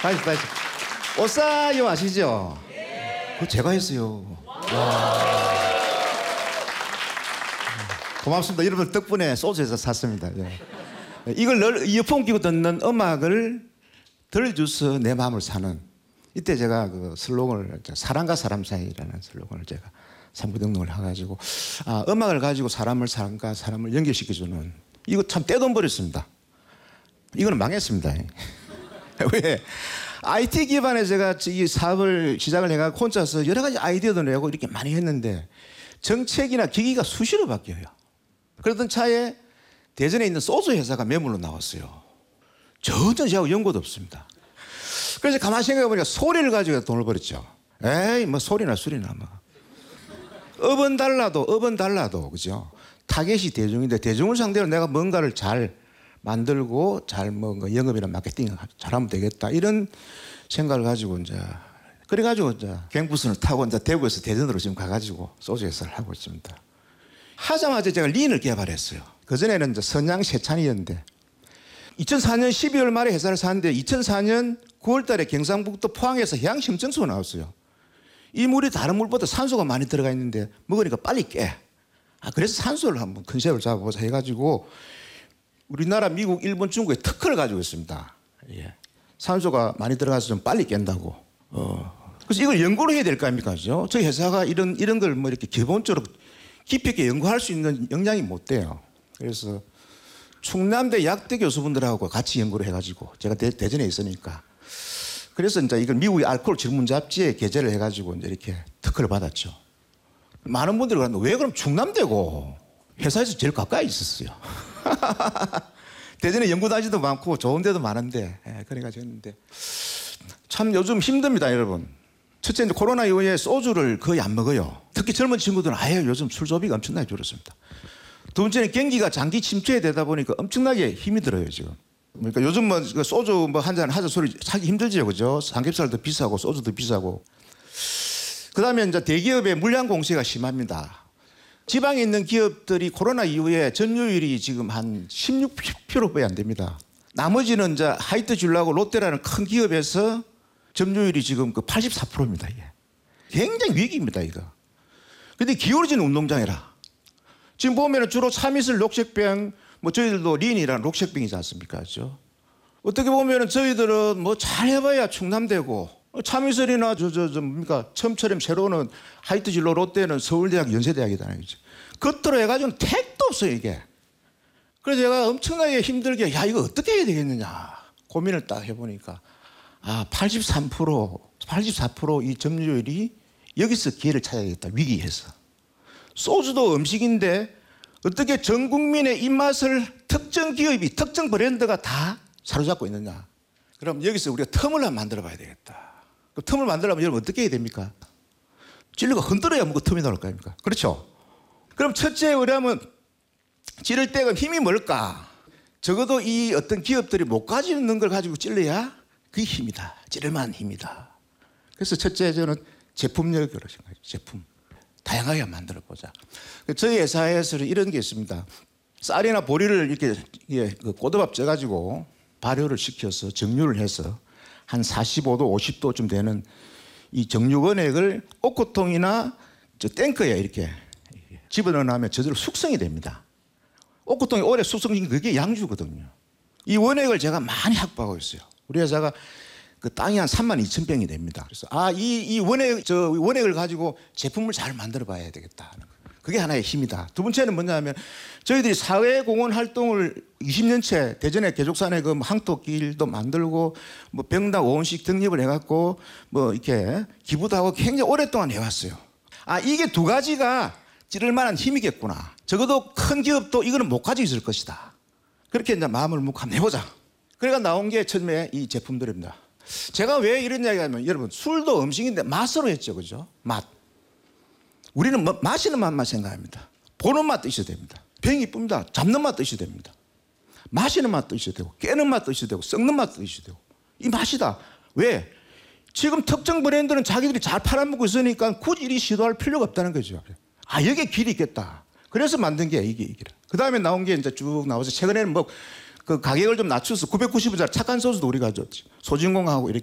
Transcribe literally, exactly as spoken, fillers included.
다시, 다시. 오싸요 아시죠? 네. 그거 제가 했어요. 와. 고맙습니다. 여러분 덕분에 소주에서 샀습니다. 예. 이걸 늘 이어폰 끼고 듣는 음악을 들려줘서 내 마음을 사는. 이때 제가 그 슬로건을 사람과 사람 사이라는 슬로건을 제가 삼부 등록을 해가지고 아, 음악을 가지고 사람을 사람과 사람을 연결시켜주는 이거 참 떼돈 버렸습니다. 이거는 망했습니다. 왜? 아이티 기반에 제가 이 사업을 시작을 해가지고 혼자서 여러 가지 아이디어도 내고 이렇게 많이 했는데 정책이나 기기가 수시로 바뀌어요. 그러던 차에 대전에 있는 소주 회사가 매물로 나왔어요. 전혀 저하고 연고도 없습니다. 그래서 가만히 생각해보니까 소리를 가지고 돈을 벌었죠. 에이, 뭐 소리나 술이나 뭐. 업은 달라도, 업은 달라도, 그죠? 타겟이 대중인데 대중을 상대로 내가 뭔가를 잘 만들고 잘 뭔가 영업이나 마케팅을 잘하면 되겠다. 이런 생각을 가지고 이제 그래가지고 이제 경부선을 타고 이제 대구에서 대전으로 지금 가가지고 소주 회사를 하고 있습니다. 하자마자 제가 린을 개발했어요. 그전에는 이제 선양 세찬이었는데 이천사 년 십이월 말에 회사를 샀는데 이천사 년 구월 달에 경상북도 포항에서 해양심증수가 나왔어요. 이 물이 다른 물보다 산소가 많이 들어가 있는데 먹으니까 빨리 깨. 아, 그래서 산소를 한번 컨셉을 잡아보자 해가지고 우리나라, 미국, 일본, 중국에 특허를 가지고 있습니다. 예. 산소가 많이 들어가서 좀 빨리 깬다고. 어. 그래서 이걸 연구를 해야 될 거 아닙니까? 그죠? 저희 회사가 이런, 이런 걸 뭐 이렇게 기본적으로 깊이 있게 연구할 수 있는 역량이 못 돼요. 그래서 충남대 약대 교수분들하고 같이 연구를 해가지고 제가 대, 대전에 있으니까 그래서 이제 이걸 미국의 알코올 질문 잡지에 게재를 해가지고 이제 이렇게 특허를 받았죠. 많은 분들이 그러는데 왜 그럼 충남대고 회사에서 제일 가까이 있었어요. 대전에 연구단지도 많고 좋은 데도 많은데 예, 그래가지고 했는데 참 요즘 힘듭니다, 여러분. 첫째, 이제 코로나 이후에 소주를 거의 안 먹어요. 특히 젊은 친구들은 아예 요즘 술 소비가 엄청나게 줄었습니다. 두 번째는 경기가 장기 침체되다 보니까 엄청나게 힘이 들어요, 지금. 그러니까 요즘 뭐 소주 뭐 한 잔 하자 소리 사기 힘들지요, 그죠? 삼겹살도 비싸고 소주도 비싸고. 그 다음에 이제 대기업의 물량 공세가 심합니다. 지방에 있는 기업들이 코로나 이후에 점유율이 지금 한 십육 퍼센트밖에 안 됩니다. 나머지는 이제 하이트 줄라고 롯데라는 큰 기업에서 점유율이 지금 그 팔십사 퍼센트입니다, 이게. 굉장히 위기입니다, 이거. 근데 기울어지는 운동장이라. 지금 보면은 주로 참이슬 녹색병, 뭐 저희들도 린이라는 녹색병이지 않습니까? 그죠? 어떻게 보면은 저희들은 뭐 잘 해봐야 충남대고, 참이슬이나 저, 저, 저, 뭡니까? 처음처럼 새로운 하이트 진로 롯데는 서울대학, 연세대학이잖아요. 그죠? 겉으로 해가지고는 택도 없어요, 이게. 그래서 제가 엄청나게 힘들게, 야, 이거 어떻게 해야 되겠느냐. 고민을 딱 해보니까, 아, 팔십삼 퍼센트, 팔십사 퍼센트 이 점유율이 여기서 기회를 찾아야겠다. 위기에서. 소주도 음식인데 어떻게 전 국민의 입맛을 특정 기업이, 특정 브랜드가 다 사로잡고 있느냐. 그럼 여기서 우리가 틈을 한번 만들어 봐야 되겠다. 그 틈을 만들려면 여러분 어떻게 해야 됩니까? 진로가 흔들어야 뭔가 틈이 나올 거 아닙니까? 그렇죠? 그럼 첫째, 우리하면 찌를 때가 힘이 뭘까? 적어도 이 어떤 기업들이 못 가지고 있는 걸 가지고 찔러야 그게 힘이다. 찌를만한 힘이다. 그래서 첫째, 저는 제품력을 생각해요. 제품. 다양하게 만들어보자. 저희 회사에서는 이런 게 있습니다. 쌀이나 보리를 이렇게 예, 그 꼬들밥 쪄가지고 발효를 시켜서 정류를 해서 한 사십오 도, 오십 도쯤 되는 이 정류원액을 옥구통이나 저 탱크에 이렇게 집어넣으면 저절로 숙성이 됩니다. 옥구통이 오래 숙성된 그게 양주거든요. 이 원액을 제가 많이 확보하고 있어요. 우리 회사가 그 땅이 한 삼만 이천 평이 됩니다. 그래서 아, 이, 이 원액, 저 원액을 가지고 제품을 잘 만들어 봐야 되겠다. 그게 하나의 힘이다. 두 번째는 뭐냐면 저희들이 사회공헌 활동을 이십 년째 대전에 계족산에 그 항토길도 만들고 뭐 병당 오 원씩 등립을 해갖고 뭐 이렇게 기부도 하고 굉장히 오랫동안 해왔어요. 아, 이게 두 가지가 찌를 만한 힘이겠구나. 적어도 큰 기업도 이거는 못 가지고 있을 것이다. 그렇게 이제 마음을 먹고 한번 해보자. 그래가 나온 게 처음에 이 제품들입니다. 제가 왜 이런 이야기 하면 여러분 술도 음식인데 맛으로 했죠, 그죠? 맛. 우리는 뭐, 마시는 맛만 생각합니다. 보는 맛도 있어야 됩니다. 병이 이쁩니다. 잡는 맛도 있어야 됩니다. 마시는 맛도 있어야 되고 깨는 맛도 있어야 되고 썩는 맛도 있어야 되고 이 맛이다. 왜? 지금 특정 브랜드는 자기들이 잘 팔아먹고 있으니까 굳이 이리 시도할 필요가 없다는 거죠. 아, 여기에 길이 있겠다. 그래서 만든 게 이게 이게. 그 다음에 나온 게 이제 쭉 나와서 최근에는 뭐 그 가격을 좀 낮춰서 구백구십 원짜리 착한 소주도 우리가 줬지. 소진공하고 이렇게